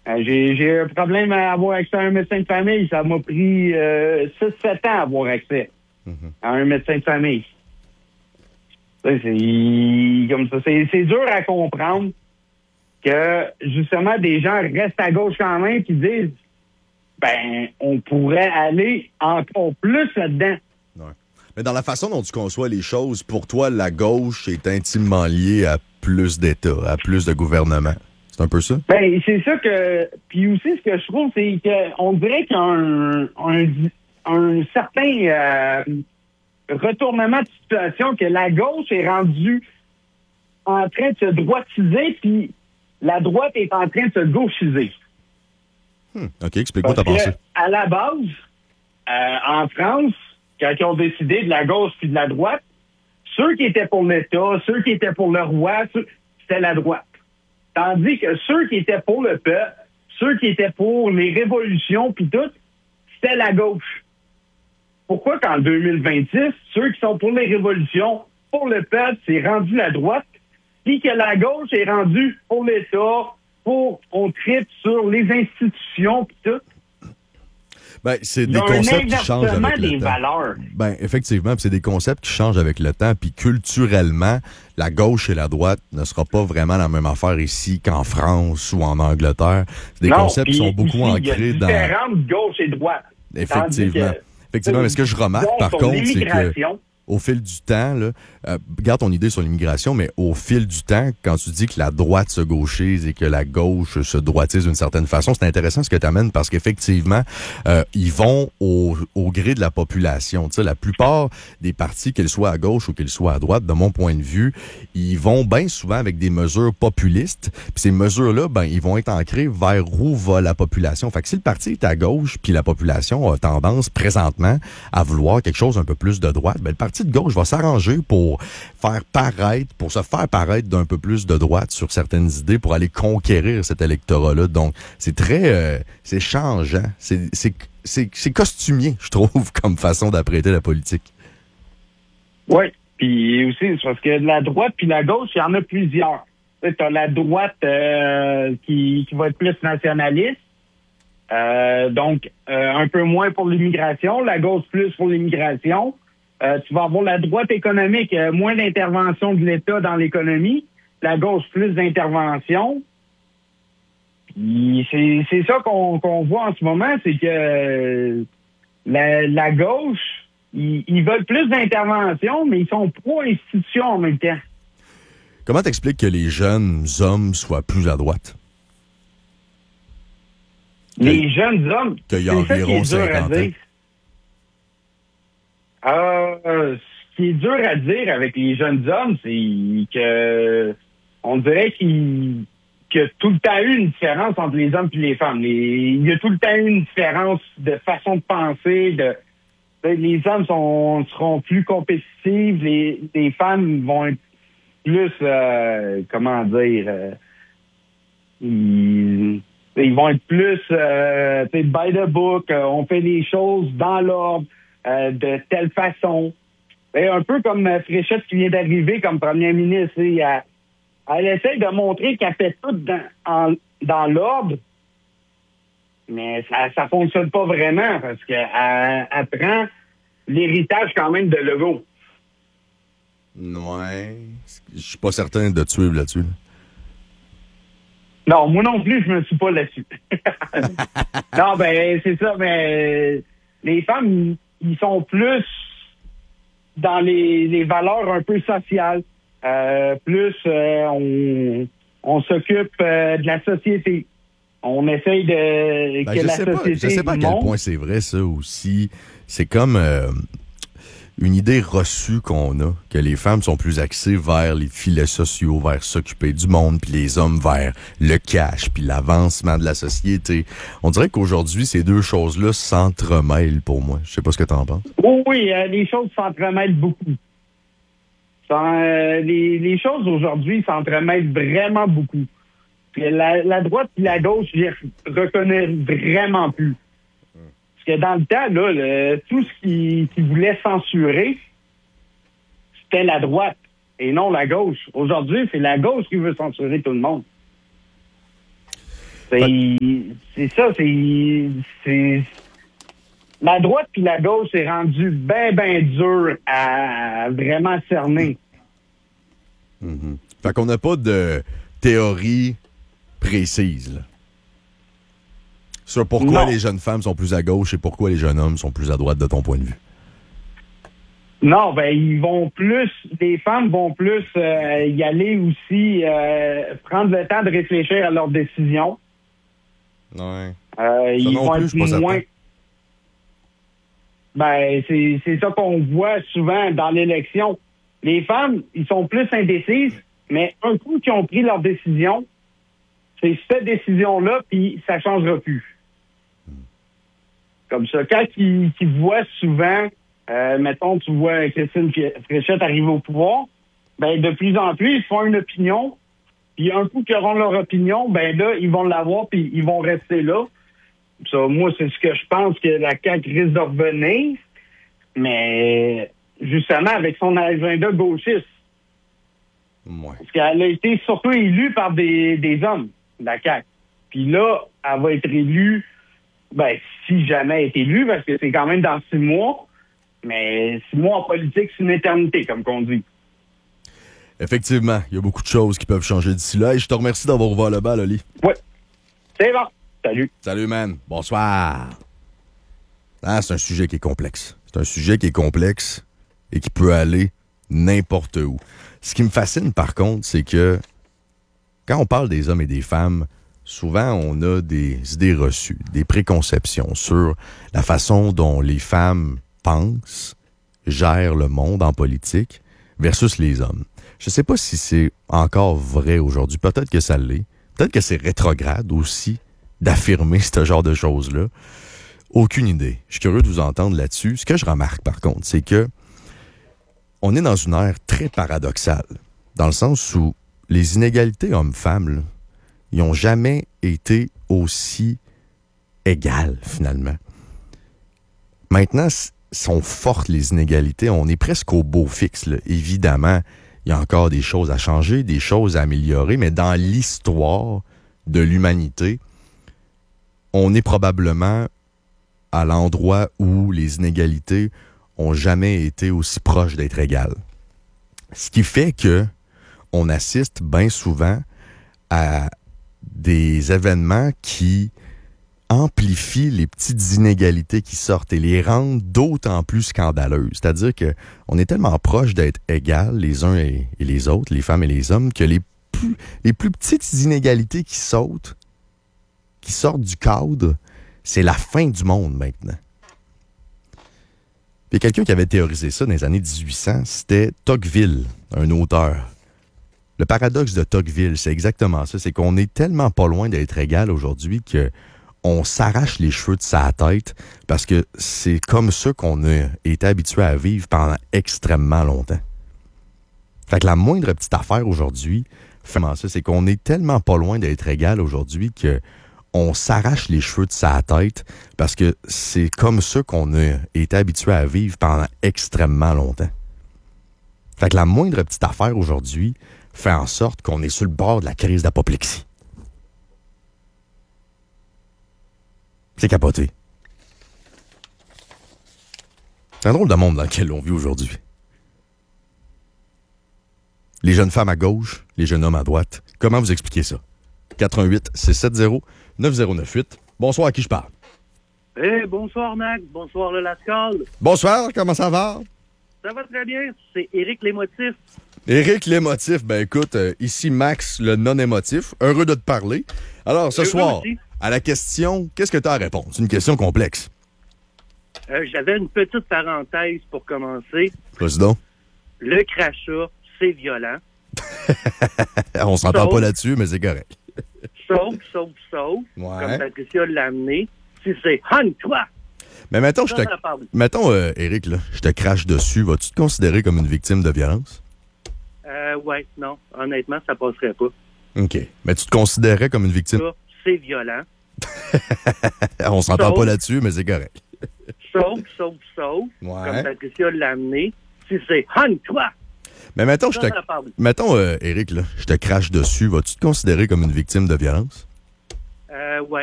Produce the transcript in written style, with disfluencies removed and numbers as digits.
J'ai un problème à avoir accès à un médecin de famille. Ça m'a pris 6-7 ans à avoir accès à un médecin de famille. C'est comme ça. C'est dur à comprendre que, justement, des gens restent à gauche quand même qui disent on pourrait aller encore plus là-dedans. Ouais. Mais dans la façon dont tu conçois les choses, pour toi, la gauche est intimement liée à plus d'État, à plus de gouvernement. C'est un peu ça? C'est ça que... Puis aussi, ce que je trouve, c'est qu'on dirait qu'il y a un certain retournement de situation, que la gauche est rendue en train de se droitiser, puis la droite est en train de se gauchiser. OK, explique-moi ta pensée. À la base, en France, quand ils ont décidé de la gauche puis de la droite, ceux qui étaient pour l'État, ceux qui étaient pour le roi, c'était la droite. Tandis que ceux qui étaient pour le peuple, ceux qui étaient pour les révolutions puis tout, c'était la gauche. Pourquoi qu'en 2026, ceux qui sont pour les révolutions, pour le peuple, c'est rendu la droite, puis que la gauche est rendue pour l'État, on tripe sur les institutions puis tout? C'est des concepts qui changent avec le des temps. valeurs. Effectivement, c'est des concepts qui changent avec le temps. Puis culturellement, la gauche et la droite ne sera pas vraiment la même affaire ici qu'en France ou en Angleterre. C'est des concepts qui sont beaucoup ancrés dans... Il y a différentes gauche et droite. Effectivement. Mais ce que je remarque, par contre, c'est que... Au fil du temps, là, garde ton idée sur l'immigration, mais au fil du temps, quand tu dis que la droite se gauchise et que la gauche se droitise d'une certaine façon, c'est intéressant ce que tu amènes parce qu'effectivement, ils vont au gré de la population. Tu sais, la plupart des partis, qu'ils soient à gauche ou qu'ils soient à droite, de mon point de vue, ils vont bien souvent avec des mesures populistes. Puis ces mesures-là, ils vont être ancrées vers où va la population. Fait que si le parti est à gauche, puis la population a tendance présentement à vouloir quelque chose un peu plus de droite, le parti de gauche va s'arranger pour se faire paraître d'un peu plus de droite sur certaines idées pour aller conquérir cet électorat-là. Donc, c'est très... c'est changeant. C'est costumier, je trouve, comme façon d'apprêter la politique. Oui. Puis aussi, c'est parce que la droite puis la gauche, il y en a plusieurs. Tu as la droite qui va être plus nationaliste. Donc, un peu moins pour l'immigration. La gauche plus pour l'immigration. Tu vas avoir la droite économique, moins d'intervention de l'État dans l'économie. La gauche, plus d'intervention. Puis c'est ça qu'on voit en ce moment, c'est que la gauche, ils veulent plus d'intervention, mais ils sont pro-institution en même temps. Comment t'expliques que les jeunes hommes soient plus à droite? Les jeunes hommes, qu'il y a environ 50 ans. Ce qui est dur à dire avec les jeunes hommes, c'est que on dirait qu'il y a tout le temps eu une différence entre les hommes et les femmes. Il y a tout le temps eu une différence de façon de penser. Les hommes seront plus compétitives, les femmes vont être plus, ils vont être plus by the book, on fait les choses dans l'ordre. De telle façon. Et un peu comme Fréchette qui vient d'arriver comme première ministre. Elle essaie de montrer qu'elle fait tout dans l'ordre, mais ça fonctionne pas vraiment parce qu'elle prend l'héritage quand même de Legault. Ouais. Je suis pas certain de te suivre là-dessus. Non, moi non plus, je me suis pas là-dessus. Non, c'est ça, mais les femmes, ils sont plus dans les valeurs un peu sociales. Plus on s'occupe de la société. On essaye de que la société je sais pas à quel point c'est vrai ça aussi. C'est comme une idée reçue qu'on a, que les femmes sont plus axées vers les filets sociaux, vers s'occuper du monde, puis les hommes vers le cash, puis l'avancement de la société. On dirait qu'aujourd'hui, ces deux choses-là s'entremêlent pour moi. Je sais pas ce que t'en penses. Oui, les choses s'entremêlent beaucoup. Les choses aujourd'hui s'entremêlent vraiment beaucoup. Puis la droite et la gauche, je les reconnais vraiment plus. Parce que dans le temps, là, tout ce qui voulait censurer, c'était la droite et non la gauche. Aujourd'hui, c'est la gauche qui veut censurer tout le monde. C'est ça, c'est... La droite puis la gauche, c'est rendu ben dur à vraiment cerner. Mm-hmm. Fait qu'on n'a pas de théorie précise, là, sur pourquoi les jeunes femmes sont plus à gauche et pourquoi les jeunes hommes sont plus à droite de ton point de vue. Non, les femmes vont plus y aller aussi, prendre le temps de réfléchir à leurs décisions. Ouais. Ils vont être moins... c'est ça qu'on voit souvent dans l'élection. Les femmes, ils sont plus indécises, mais un coup qu'ils ont pris leur décision, c'est cette décision-là, puis ça changera plus. Comme ça, quand ils voient souvent, mettons, tu vois Christine Fréchette arriver au pouvoir, de plus en plus, ils font une opinion, puis un coup qu'ils auront leur opinion, là, ils vont l'avoir, puis ils vont rester là. Ça, moi, c'est ce que je pense que la CAQ risque de revenir, mais justement avec son agenda gauchiste. Ouais. Parce qu'elle a été surtout élue par des hommes, la CAQ. Puis là, elle va être élue, si jamais elle est élue, parce que c'est quand même dans 6 mois, mais 6 mois en politique, c'est une éternité, comme qu'on dit. Effectivement, il y a beaucoup de choses qui peuvent changer d'ici là, et je te remercie d'avoir ouvert le bal, Oli. Oui. C'est bon. Salut. Salut, man. Bonsoir. Ah, c'est un sujet qui est complexe. C'est un sujet qui est complexe et qui peut aller n'importe où. Ce qui me fascine, par contre, c'est que quand on parle des hommes et des femmes, souvent, on a des idées reçues, des préconceptions sur la façon dont les femmes pensent, gèrent le monde en politique versus les hommes. Je ne sais pas si c'est encore vrai aujourd'hui. Peut-être que ça l'est. Peut-être que c'est rétrograde aussi d'affirmer ce genre de choses-là. Aucune idée. Je suis curieux de vous entendre là-dessus. Ce que je remarque, par contre, c'est que on est dans une ère très paradoxale, dans le sens où les inégalités hommes-femmes, là, ils n'ont jamais été aussi égales, finalement. Maintenant, sont fortes les inégalités. On est presque au beau fixe, là. Évidemment, il y a encore des choses à changer, des choses à améliorer, mais dans l'histoire de l'humanité, on est probablement à l'endroit où les inégalités ont jamais été aussi proches d'être égales. Ce qui fait que on assiste bien souvent à des événements qui amplifient les petites inégalités qui sortent et les rendent d'autant plus scandaleuses. C'est-à-dire que on est tellement proches d'être égales les uns et les autres, les femmes et les hommes, que les plus petites inégalités qui sortent du cadre, c'est la fin du monde maintenant. Il y a quelqu'un qui avait théorisé ça dans les années 1800, c'était Tocqueville, un auteur. Le paradoxe de Tocqueville, c'est exactement ça, c'est qu'on est tellement pas loin d'être égal aujourd'hui qu'on s'arrache les cheveux de sa tête parce que c'est comme ça qu'on a été habitué à vivre pendant extrêmement longtemps. Fait que la moindre petite affaire aujourd'hui, c'est qu'on est tellement pas loin d'être égal aujourd'hui qu'on s'arrache les cheveux de sa tête parce que c'est comme ça qu'on a été habitué à vivre pendant extrêmement longtemps. Fait que la moindre petite affaire aujourd'hui fait en sorte qu'on est sur le bord de la crise d'apoplexie. C'est capoté. C'est un drôle de monde dans lequel on vit aujourd'hui. Les jeunes femmes à gauche, les jeunes hommes à droite. Comment vous expliquez ça? 88-670-9098. Bonsoir, à qui je parle? Bonsoir, Max. Bonsoir, le Lascal. Bonsoir, comment ça va? Ça va très bien. C'est Éric L'Émotif. Éric L'Émotif, ben écoute, ici Max, le non-émotif. Heureux de te parler. Alors, ce soir, à la question, qu'est-ce que tu as à répondre? C'est une question complexe. J'avais une petite parenthèse pour commencer. Vas-y donc. Le crachat, c'est violent. On s'entend pas là-dessus, mais c'est correct. Sauf, ouais. Comme Patricia l'a amené, si c'est « Honne-toi ». Mais mettons, Éric, là, je te crache dessus. Vas-tu te considérer comme une victime de violence? Ouais, non. Honnêtement, ça passerait pas. OK. Mais tu te considérais comme une victime? Ça, c'est violent. On s'entend pas là-dessus, mais c'est correct. Sauf, ouais. Comme Patricia l'a amené, si c'est « Honne-toi ». Mais mettons, Éric, là, je te crache dessus. Vas-tu te considérer comme une victime de violence? Ouais.